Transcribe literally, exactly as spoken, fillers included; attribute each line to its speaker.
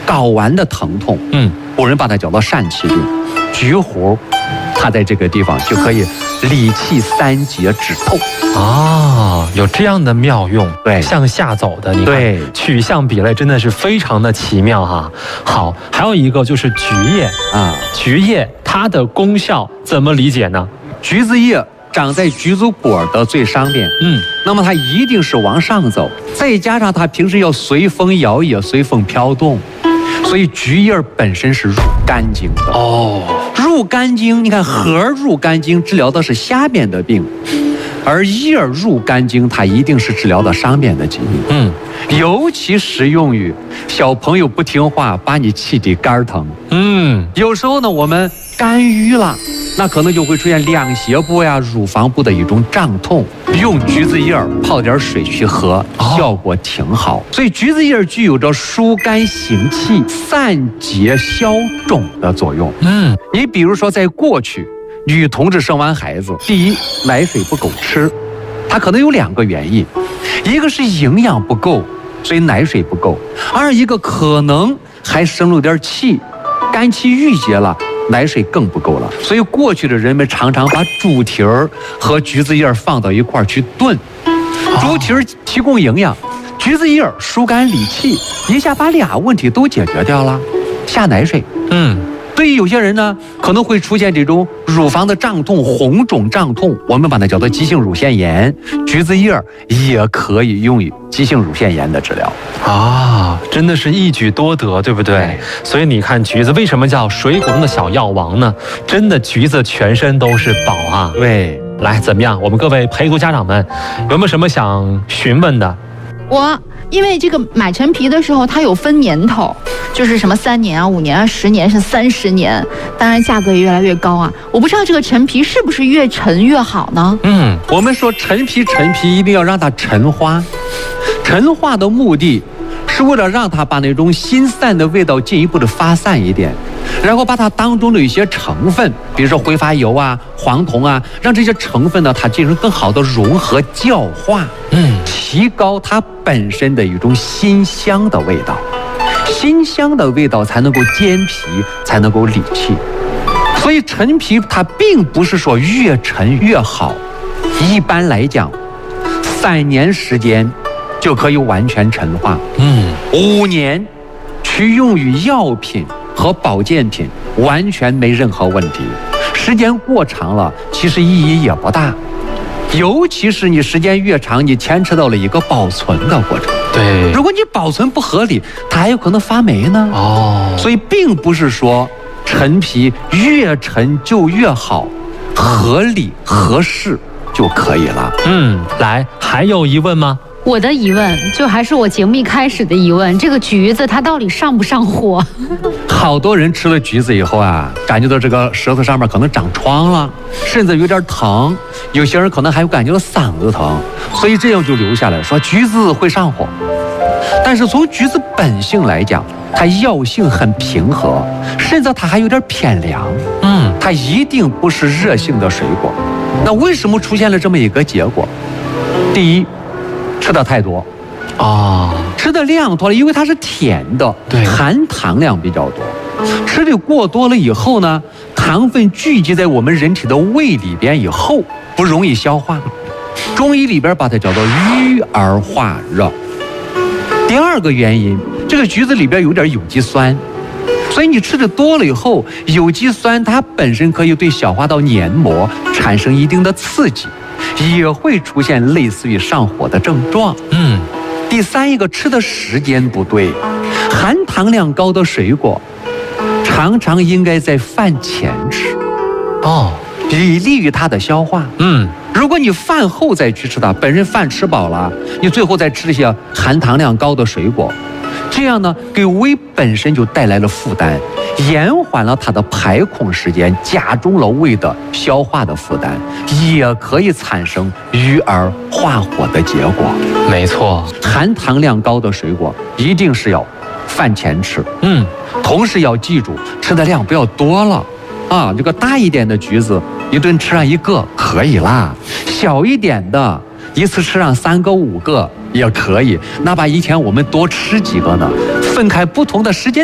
Speaker 1: 睾丸的疼痛，
Speaker 2: 嗯，
Speaker 1: 古人把它叫做疝气病。菊胡，它在这个地方就可以理气三结止痛。
Speaker 2: 啊，有这样的妙用，
Speaker 1: 对，
Speaker 2: 向下走的，你看，
Speaker 1: 对，
Speaker 2: 取向比类真的是非常的奇妙哈。好，还有一个就是菊叶啊，菊叶它的功效怎么理解呢？
Speaker 1: 橘子叶长在橘子果的最上边，嗯，那么它一定是往上走，再加上它平时要随风摇曳、随风飘动，所以菊叶本身是入肝经的哦。入肝经，你看核入肝经治疗的是下边的病，而叶入肝经它一定是治疗的上边的疾病。嗯，尤其适用于小朋友不听话，把你气得肝疼。嗯，有时候呢，我们肝郁了。那可能就会出现两胁部呀、乳房部的一种胀痛，用橘子叶泡点水去喝，效果挺好。所以橘子叶具有着疏肝行气、散结消肿的作用。嗯，你比如说在过去，女同志生完孩子，第一奶水不够吃，它可能有两个原因，一个是营养不够，所以奶水不够；二一个可能还生了点气，肝气郁结了。奶水更不够了，所以过去的人们常常把猪蹄儿和橘子叶放到一块儿去炖。猪蹄儿提供营养，橘子叶疏肝理气，一下把俩问题都解决掉了。下奶水，嗯，对于有些人呢，可能会出现这种乳房的胀痛、红肿胀痛，我们把它叫做急性乳腺炎。橘子叶也可以用于急性乳腺炎的治疗
Speaker 2: 啊，真的是一举多得，对不对？对，所以你看橘子为什么叫水果中的小药王呢？真的橘子全身都是宝啊！
Speaker 1: 对，
Speaker 2: 来怎么样？我们各位陪读家长们有没有什么想询问的？
Speaker 3: 我因为这个买陈皮的时候，它有分年头，就是什么三年啊、五年啊、十年是三十年，当然价格也越来越高啊。我不知道这个陈皮是不是越陈越好呢？
Speaker 1: 嗯，我们说陈皮，陈皮一定要让它陈化，陈化的目的是为了让它把那种辛散的味道进一步的发散一点，然后把它当中的一些成分，比如说挥发油啊、黄酮啊，让这些成分呢它进行更好的融合教化，嗯，提高它本身的一种辛香的味道，辛香的味道才能够健脾，才能够理气。所以陈皮它并不是说越陈越好，一般来讲，三年时间就可以完全陈化，嗯，五年去用于药品和保健品，完全没任何问题。时间过长了，其实意义也不大，尤其是你时间越长，你牵扯到了一个保存的过程。
Speaker 2: 对，
Speaker 1: 如果你保存不合理，它还有可能发霉呢。哦，所以并不是说陈皮越陈就越好，合理合适就可以了。
Speaker 2: 嗯，来，还有疑问吗？
Speaker 4: 我的疑问就还是我节目一开始的疑问，这个橘子它到底上不上火？
Speaker 1: 好多人吃了橘子以后啊，感觉到这个舌头上面可能长疮了，甚至有点疼，有些人可能还有感觉到嗓子疼，所以这样就留下来说橘子会上火。但是从橘子本性来讲，它药性很平和，甚至它还有点偏凉，嗯，它一定不是热性的水果。那为什么出现了这么一个结果？第一，吃的太多，啊，吃的量多了，因为它是甜的，对，含糖量比较多。吃的过多了以后呢，糖分聚集在我们人体的胃里边以后，不容易消化。中医里边把它叫做郁而化热。第二个原因，这个橘子里边有点有机酸，所以你吃的多了以后，有机酸它本身可以对消化道黏膜产生一定的刺激，也会出现类似于上火的症状。嗯，第三一个，吃的时间不对，含糖量高的水果常常应该在饭前吃，哦，以利于它的消化。嗯，如果你饭后再去吃它，本身饭吃饱了，你最后再吃一些含糖量高的水果，这样呢，给胃本身就带来了负担，延缓了它的排空时间，加重了胃的消化的负担，也可以产生郁而化火的结果。
Speaker 2: 没错，
Speaker 1: 含糖量高的水果一定是要饭前吃，嗯，同时要记住吃的量不要多了，啊，这个大一点的橘子一顿吃上一个可以啦，小一点的一次吃上三个五个也可以，哪怕一天我们多吃几个呢，分开不同的时间